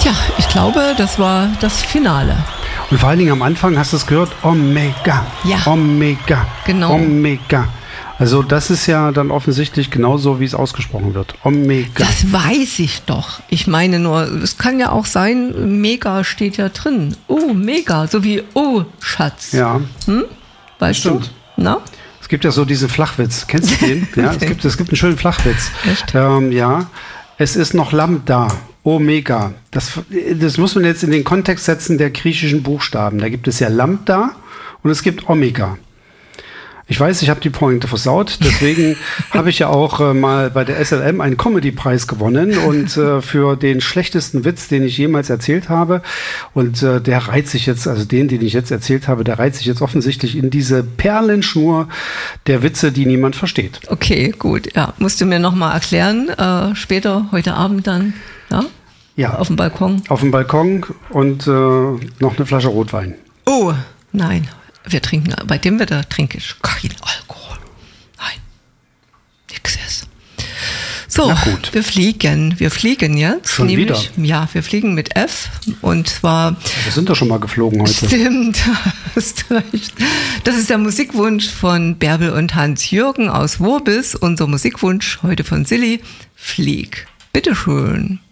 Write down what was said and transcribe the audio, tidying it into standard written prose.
Ja, ich glaube, das war das Finale. Und vor allen Dingen am Anfang hast du es gehört, Omega, Ja. Omega, Genau. Omega. Also das ist ja dann offensichtlich genauso, wie es ausgesprochen wird. Omega. Das weiß ich doch. Ich meine nur, es kann ja auch sein, Mega steht ja drin. Oh, Mega, so wie Oh, Schatz. Ja, Weißt stimmt. du? Na? Es gibt ja so diesen Flachwitz. Kennst du den? Ja, es gibt einen schönen Flachwitz. Echt? Ja, es ist noch Lambda, Omega. Das muss man jetzt in den Kontext setzen der griechischen Buchstaben. Da gibt es ja Lambda und es gibt Omega. Ich weiß, ich habe die Pointe versaut, deswegen habe ich ja auch mal bei der SLM einen Comedy-Preis gewonnen und für den schlechtesten Witz, den ich jemals erzählt habe. Und der reiht sich jetzt, also den ich jetzt erzählt habe, der reiht sich jetzt offensichtlich in diese Perlenschnur der Witze, die niemand versteht. Okay, gut. Ja, musst du mir nochmal erklären, später, heute Abend dann, ja? Ja. Auf dem Balkon. Auf dem Balkon und noch eine Flasche Rotwein. Oh, nein. Wir trinken, bei dem Wetter trinke ich kein Alkohol. Nein, nix ist. So, Na gut. wir fliegen jetzt. Schon wieder? Ja, wir fliegen mit F und zwar... Wir sind doch schon mal geflogen heute. Stimmt, hast recht. Das ist der Musikwunsch von Bärbel und Hans-Jürgen aus Worbis. Unser Musikwunsch heute von Silly, Flieg. Bitteschön.